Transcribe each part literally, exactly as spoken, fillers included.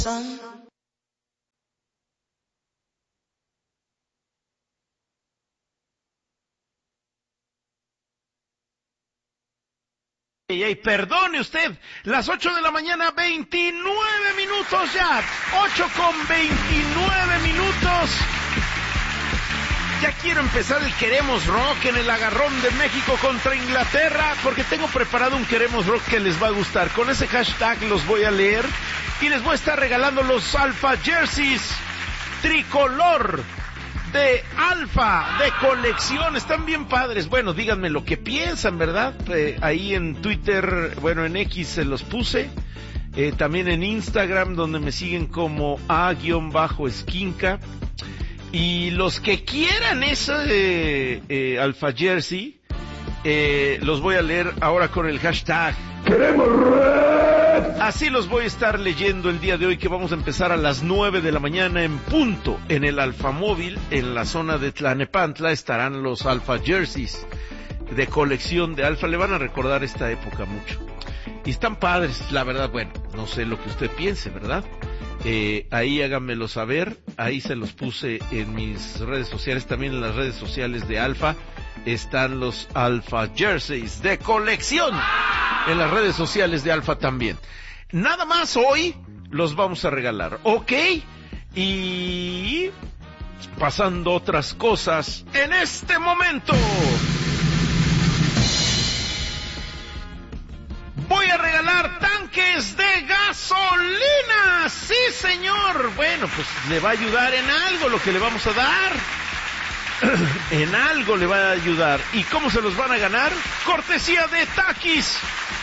Son. Y, y perdone usted, las ocho de la mañana, veintinueve minutos ya, ocho con veintinueve minutos. Ya quiero empezar el Queremos Rock en el agarrón de México contra Inglaterra, porque tengo preparado un Queremos Rock que les va a gustar. Con ese hashtag los voy a leer y les voy a estar regalando los Alpha Jerseys tricolor de Alfa, de colección. Están bien padres. Bueno, díganme lo que piensan, ¿verdad? Eh, ahí en Twitter, bueno, en X se los puse. Eh, también en Instagram, donde me siguen como a-esquinca. Y los que quieran ese eh, eh, Alpha Jersey, eh, los voy a leer ahora con el hashtag Queremos Red. Así los voy a estar leyendo el día de hoy, que vamos a empezar a las nueve de la mañana en punto. En el Alfa Móvil, en la zona de Tlanepantla, estarán los Alpha Jerseys de colección de Alfa. Le van a recordar esta época mucho. Y están padres, la verdad. Bueno, no sé lo que usted piense, ¿verdad? Eh, ahí háganmelo saber. Ahí se los puse en mis redes sociales, también en las redes sociales de Alfa están los Alpha Jerseys de colección, en las redes sociales de Alfa también. Nada más hoy los vamos a regalar, ¿ok? Y pasando otras cosas en este momento, voy a regalar tanques de gasolina. Sí, señor. Bueno, pues le va a ayudar en algo lo que le vamos a dar. En algo le va a ayudar. ¿Y cómo se los van a ganar? Cortesía de Takis,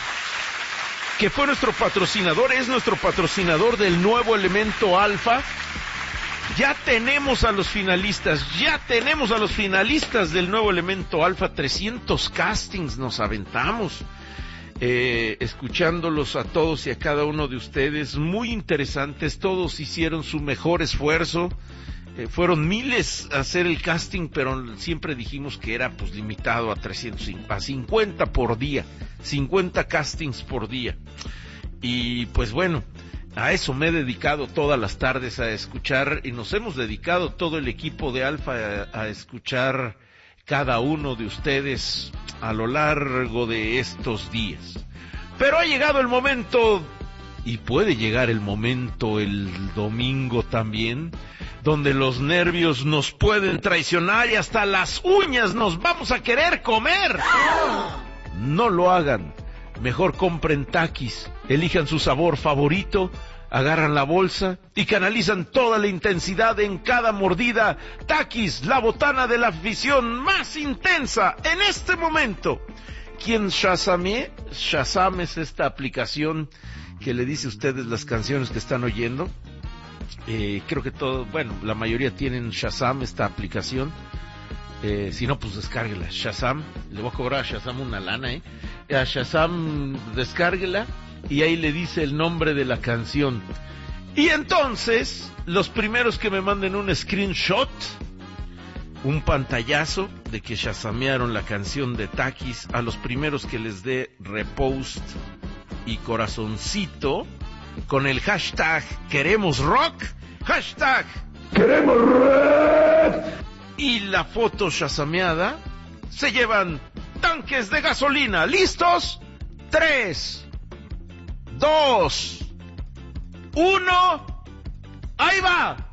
que fue nuestro patrocinador, es nuestro patrocinador del nuevo elemento Alfa. Ya tenemos a los finalistas, ya tenemos a los finalistas del nuevo elemento Alfa. trescientos castings nos aventamos. Eh, escuchándolos a todos y a cada uno de ustedes, muy interesantes, todos hicieron su mejor esfuerzo, eh, fueron miles a hacer el casting, pero siempre dijimos que era pues limitado a trescientos, a cincuenta por día, cincuenta castings por día, y pues bueno, a eso me he dedicado todas las tardes a escuchar, y nos hemos dedicado todo el equipo de Alfa a, a escuchar cada uno de ustedes a lo largo de estos días. Pero ha llegado el momento, y puede llegar el momento el domingo también, donde los nervios nos pueden traicionar y hasta las uñas nos vamos a querer comer. No lo hagan. Mejor compren Takis, elijan su sabor favorito, agarran la bolsa y canalizan toda la intensidad en cada mordida. Takis, la botana de la afición más intensa en este momento. Quien Shazame, Shazam es esta aplicación que le dice a ustedes las canciones que están oyendo. Eh, creo que todo, bueno, la mayoría tienen Shazam, esta aplicación. Eh, si no, pues descárguela, Shazam. Le voy a cobrar a Shazam una lana, ¿eh? A Shazam, descárguela. Y ahí le dice el nombre de la canción. Y entonces, los primeros que me manden un screenshot, un pantallazo de que shazamearon la canción de Takis, a los primeros que les dé repost y corazoncito con el hashtag Queremos Rock, hashtag Queremos Rock, y la foto shazameada, se llevan tanques de gasolina. ¿Listos? Tres, dos, uno, ¡ahí va!